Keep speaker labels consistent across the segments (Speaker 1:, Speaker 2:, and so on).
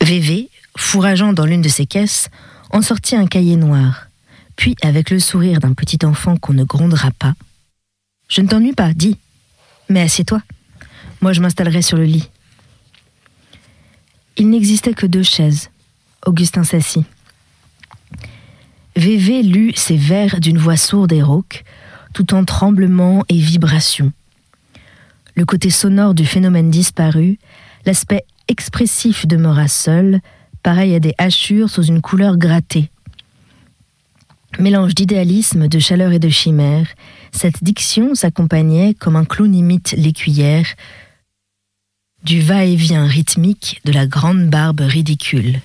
Speaker 1: Vévé, fourrageant dans l'une de ses caisses, en sortit un cahier noir. Puis, avec le sourire d'un petit enfant qu'on ne grondera pas, « Je ne t'ennuie pas, dis. Mais assieds-toi. Moi, je m'installerai sur le lit. » Il n'existait que 2 chaises. Augustin s'assit. Vévé lut ces vers d'une voix sourde et rauque, tout en tremblement et vibration. Le côté sonore du phénomène disparut, l'aspect expressif demeura seul, pareil à des hachures sous une couleur grattée. Mélange d'idéalisme, de chaleur et de chimère, cette diction s'accompagnait, comme un clown imite l'écuyère, du va-et-vient rythmique de la grande barbe ridicule.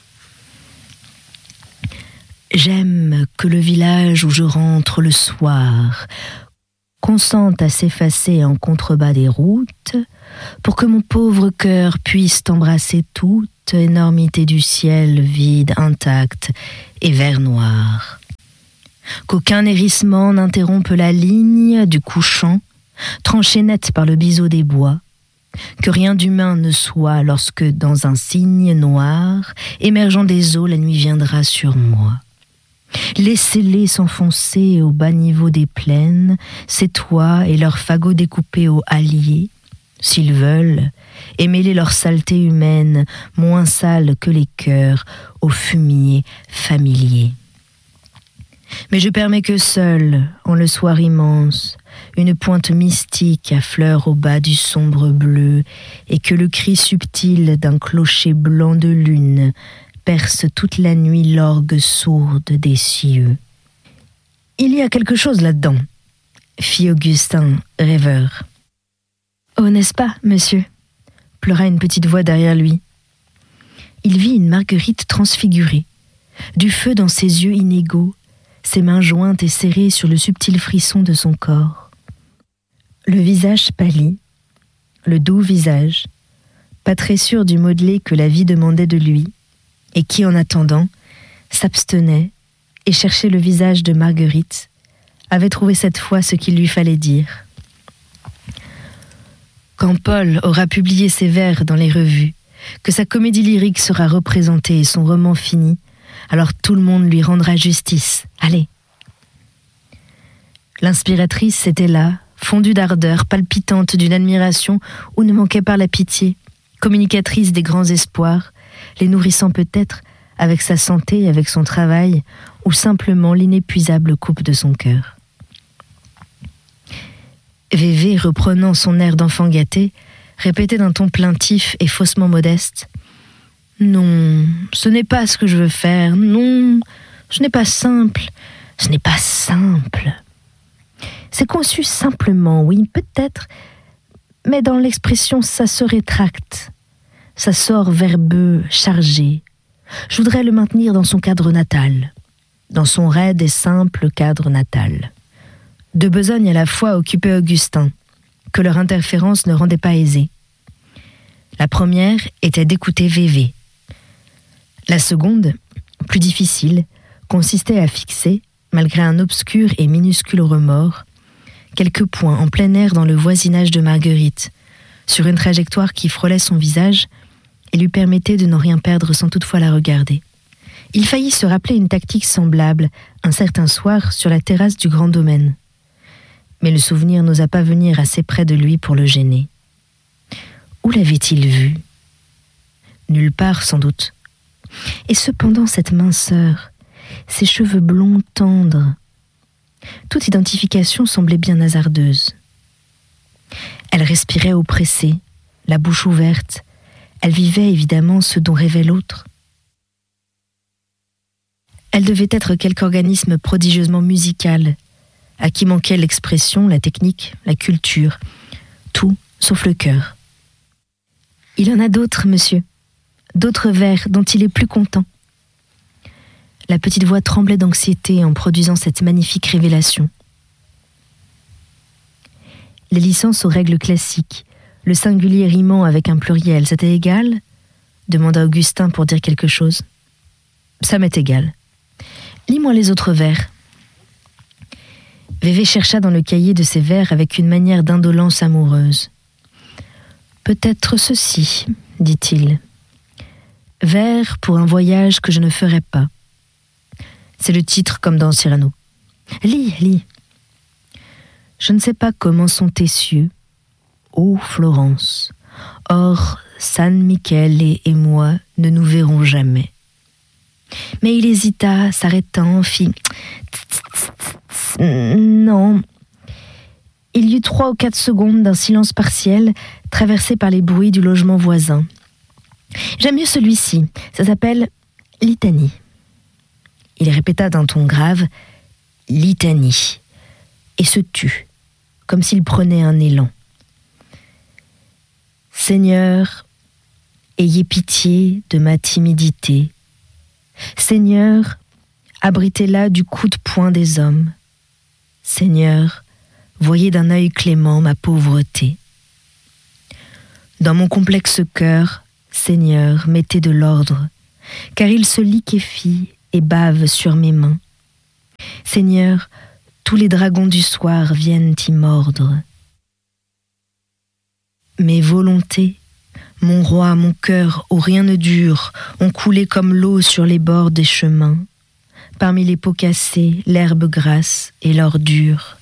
Speaker 1: J'aime que le village où je rentre le soir consente à s'effacer en contrebas des routes pour que mon pauvre cœur puisse embrasser toute énormité du ciel vide, intact et vert noir. Qu'aucun hérissement n'interrompe la ligne du couchant, tranchée nette par le biseau des bois, que rien d'humain ne soit lorsque, dans un cygne noir, émergeant des eaux, la nuit viendra sur moi. Laissez-les s'enfoncer au bas niveau des plaines, ces toits et leurs fagots découpés au hallier, s'ils veulent, et mêler leur saleté humaine, moins sale que les cœurs, au fumier familier. Mais je permets que seul, en le soir immense, une pointe mystique affleure au bas du sombre bleu, et que le cri subtil d'un clocher blanc de lune perce toute la nuit l'orgue sourde des cieux. « Il y a quelque chose là-dedans », fit Augustin, rêveur. « Oh, n'est-ce pas, monsieur ?» pleura une petite voix derrière lui. Il vit une Marguerite transfigurée, du feu dans ses yeux inégaux, ses mains jointes et serrées sur le subtil frisson de son corps. Le visage pâli, le doux visage, pas très sûr du modelé que la vie demandait de lui, et qui, en attendant, s'abstenait et cherchait le visage de Marguerite, avait trouvé cette fois ce qu'il lui fallait dire. Quand Paul aura publié ses vers dans les revues, que sa comédie lyrique sera représentée et son roman fini, alors tout le monde lui rendra justice. Allez. L'inspiratrice était là, fondue d'ardeur, palpitante d'une admiration où ne manquait pas la pitié, communicatrice des grands espoirs, les nourrissant peut-être avec sa santé, avec son travail, ou simplement l'inépuisable coupe de son cœur. Vévé, reprenant son air d'enfant gâté, répétait d'un ton plaintif et faussement modeste : « Non, ce n'est pas ce que je veux faire, non, ce n'est pas simple, ce n'est pas simple. C'est conçu simplement, oui, peut-être, mais dans l'expression ça se rétracte. Ça sort verbeux, chargé. Je voudrais le maintenir dans son cadre natal, dans son raide et simple cadre natal. » Deux besognes à la fois occupaient Augustin, que leur interférence ne rendait pas aisée. La première était d'écouter Vévé. La seconde, plus difficile, consistait à fixer, malgré un obscur et minuscule remords, quelques points en plein air dans le voisinage de Marguerite, sur une trajectoire qui frôlait son visage et lui permettait de n'en rien perdre sans toutefois la regarder. Il faillit se rappeler une tactique semblable, un certain soir, sur la terrasse du grand domaine. Mais le souvenir n'osa pas venir assez près de lui pour le gêner. Où l'avait-il vu ? Nulle part, sans doute. Et cependant, cette minceur, ces cheveux blonds tendres, toute identification semblait bien hasardeuse. Elle respirait oppressée, la bouche ouverte. Elle vivait évidemment ce dont rêvait l'autre. Elle devait être quelque organisme prodigieusement musical, à qui manquait l'expression, la technique, la culture, tout sauf le cœur. Il en a d'autres, monsieur, d'autres vers dont il est plus content. La petite voix tremblait d'anxiété en produisant cette magnifique révélation. Les licences aux règles classiques, le singulier rimant avec un pluriel, c'était égal ? Demanda Augustin pour dire quelque chose. Ça m'est égal. Lis-moi les autres vers. Vévé chercha dans le cahier de ses vers avec une manière d'indolence amoureuse. Peut-être ceci, dit-il. Vers pour un voyage que je ne ferai pas. C'est le titre comme dans Cyrano. Lis. Je ne sais pas comment sont tes cieux, ô Florence. Or, San Michele et moi ne nous verrons jamais. Mais il hésita, s'arrêtant, fit « Non ». Il y eut 3 ou 4 secondes d'un silence partiel, traversé par les bruits du logement voisin. « J'aime mieux celui-ci, ça s'appelle « Litanie ». Il répéta d'un ton grave « Litanie » et se tut, comme s'il prenait un élan. « Seigneur, ayez pitié de ma timidité. Seigneur, abritez-la du coup de poing des hommes. Seigneur, voyez d'un œil clément ma pauvreté. Dans mon complexe cœur, Seigneur, mettez de l'ordre, car il se liquéfie et bave sur mes mains. Seigneur, tous les dragons du soir viennent y mordre. Mes volontés, mon roi, mon cœur, où rien ne dure, ont coulé comme l'eau sur les bords des chemins, parmi les pots cassés, l'herbe grasse et l'ordure.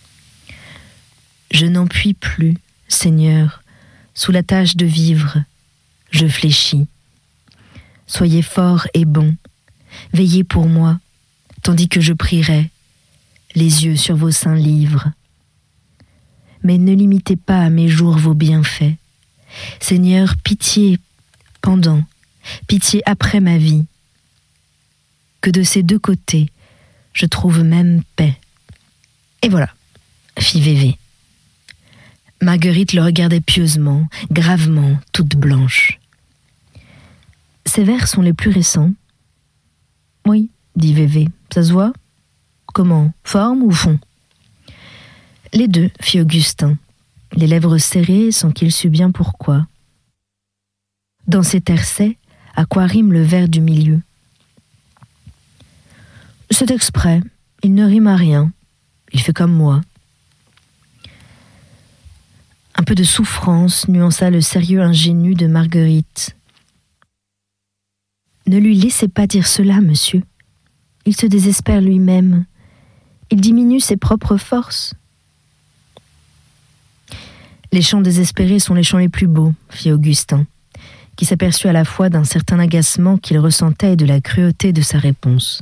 Speaker 1: Je n'en puis plus, Seigneur, sous la tâche de vivre, je fléchis. Soyez fort et bon, veillez pour moi, tandis que je prierai, les yeux sur vos saints livres. Mais ne limitez pas à mes jours vos bienfaits. Seigneur, pitié pendant, pitié après ma vie. Que de ces 2 côtés, je trouve même paix. Et voilà, fit Vévé. Marguerite le regardait pieusement, gravement, toute blanche. Ces vers sont les plus récents. Oui, dit Vévé, ça se voit? Comment, forme ou fond? Les 2, fit Augustin, les lèvres serrées sans qu'il sût bien pourquoi. Dans ces tercets, à quoi rime le vers du milieu? C'est exprès, il ne rime à rien, il fait comme moi. Un peu de souffrance nuança le sérieux ingénu de Marguerite. Ne lui laissez pas dire cela, monsieur. Il se désespère lui-même. Il diminue ses propres forces. Les chants désespérés sont les chants les plus beaux, fit Augustin, qui s'aperçut à la fois d'un certain agacement qu'il ressentait et de la cruauté de sa réponse.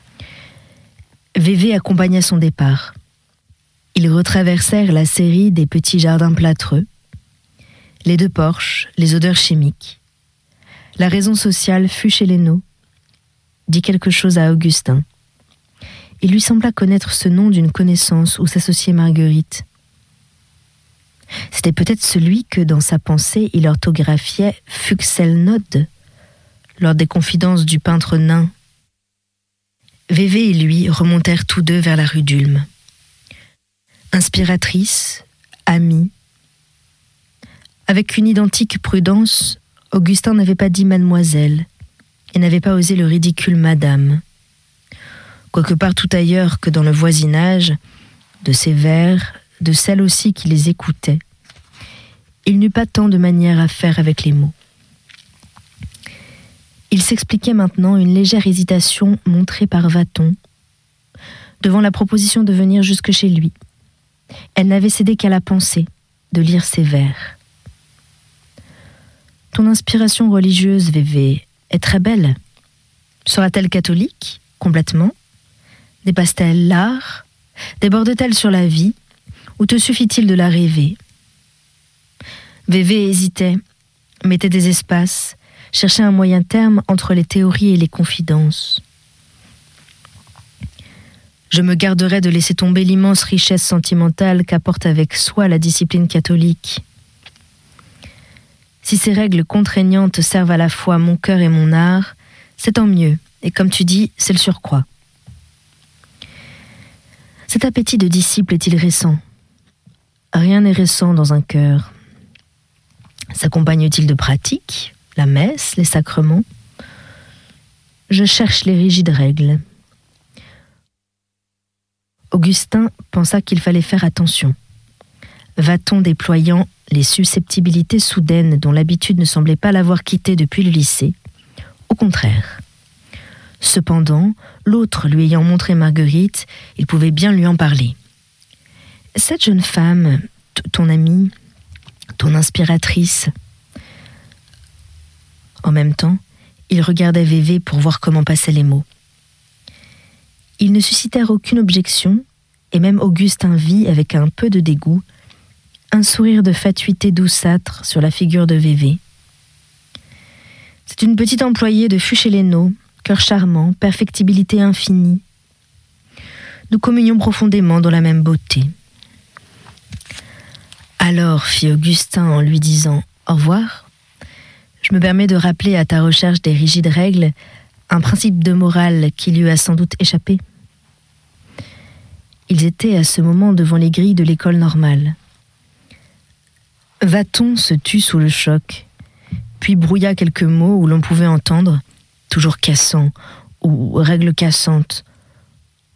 Speaker 1: Vévé accompagna son départ. Ils retraversèrent la série des petits jardins plâtreux, les 2 porches, les odeurs chimiques. La raison sociale fut chez Lénaud, dit quelque chose à Augustin. Il lui sembla connaître ce nom d'une connaissance où s'associait Marguerite. C'était peut-être celui que, dans sa pensée, il orthographiait Fuxelnode, lors des confidences du peintre nain. Vévé et lui remontèrent tous 2 vers la rue d'Ulm. Inspiratrice, amie. Avec une identique prudence, Augustin n'avait pas dit mademoiselle et n'avait pas osé le ridicule madame. Quoique partout ailleurs que dans le voisinage, de ses vers, de celle aussi qui les écoutait, il n'eut pas tant de manière à faire avec les mots. Il s'expliquait maintenant une légère hésitation montrée par Vathon devant la proposition de venir jusque chez lui. Elle n'avait cédé qu'à la pensée de lire ses vers. « Ton inspiration religieuse, Vévé, est très belle. Sera-t-elle catholique, complètement? Dépasse-t-elle l'art? Déborde-t-elle sur la vie? Ou te suffit-il de la rêver ?» Vévé hésitait, mettait des espaces, cherchait un moyen terme entre les théories et les confidences. Je me garderai de laisser tomber l'immense richesse sentimentale qu'apporte avec soi la discipline catholique. Si ces règles contraignantes servent à la fois mon cœur et mon art, c'est tant mieux, et comme tu dis, c'est le surcroît. Cet appétit de disciple est-il récent? Rien n'est récent dans un cœur. S'accompagne-t-il de pratiques, la messe, les sacrements? Je cherche les rigides règles. Augustin pensa qu'il fallait faire attention. Va-t-on déployant les susceptibilités soudaines dont l'habitude ne semblait pas l'avoir quitté depuis le lycée, Au contraire. Cependant, l'autre lui ayant montré Marguerite, il pouvait bien lui en parler. Cette jeune femme, ton amie, ton inspiratrice. En même temps, il regardait Vévé pour voir comment passaient les mots. Ils ne suscitèrent aucune objection, et même Augustin vit, avec un peu de dégoût, un sourire de fatuité douceâtre sur la figure de Vévé. C'est une petite employée de Fucheleno, cœur charmant, perfectibilité infinie. Nous communions profondément dans la même beauté. Alors, fit Augustin en lui disant « Au revoir », je me permets de rappeler à ta recherche des rigides règles un principe de morale qui lui a sans doute échappé. Ils étaient à ce moment devant les grilles de l'école normale. Va-t-on se tut sous le choc, puis brouilla quelques mots où l'on pouvait entendre, toujours cassant ou règle cassante,